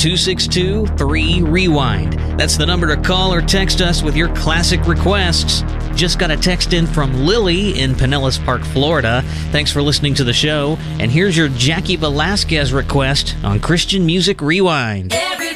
262-3REWIND. That's the number to call or text us with your classic requests. Just got a text in from Lily in Pinellas Park, Florida. Thanks for listening to the show. And here's your Jackie Velasquez request on Christian Music Rewind.